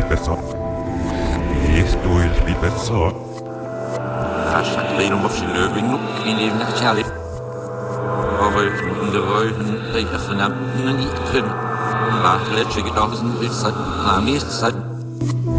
besser. Ist du besser. Fasttraining of Löwing in eben nach Charlie. Aber ich muss in der Röhren, ich vernahmt nicht können. War letzte Gedanken, ist seit